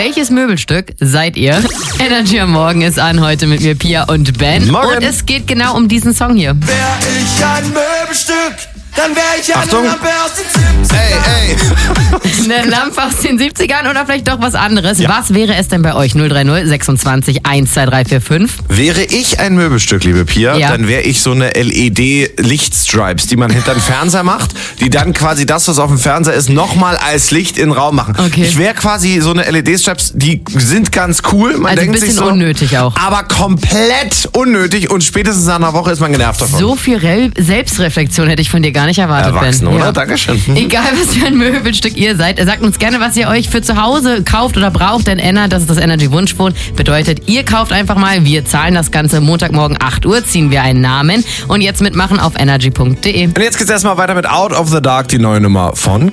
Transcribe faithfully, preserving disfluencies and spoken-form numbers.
Welches Möbelstück seid ihr? Energy am Morgen ist an, heute mit mir Pia und Ben. Morgen. Und es geht genau um diesen Song hier. Wär ich ein Möbelstück, dann wär ich eine Achtung. Lampe aus den siebzigern. Ey, ey. Eine Lampe aus den siebzigern oder vielleicht doch was anderes. Ja. Was wäre es denn bei euch? null drei null sechsundzwanzig eins zwei drei vier fünf. Wäre ich ein Möbelstück, liebe Pia, Ja. dann wäre ich so eine L E D-Lichtstripes, die man hinter den Fernseher macht, die dann quasi das, was auf dem Fernseher ist, nochmal als Licht in den Raum machen. Okay. Ich wäre quasi so eine L E D-Stripes, die sind ganz cool. Man Also ein denkt sich bisschen so, unnötig auch. Aber komplett unnötig und spätestens nach einer Woche ist man genervt davon. So viel Rel- Selbstreflexion hätte ich von dir gar nicht erwartet, Erwachsen, Ben. oder? Dankeschön. Egal, was für ein Möbelstück ihr seid, sagt uns gerne, was ihr euch für zu Hause kauft oder braucht. Denn Enna, das ist das Energy Wunschphone, bedeutet, ihr kauft einfach mal, wir zahlen das Ganze. Montagmorgen acht Uhr ziehen wir einen Namen und jetzt mitmachen auf energy punkt de. Und jetzt geht's erstmal weiter mit Out of the Dark, die neue Nummer von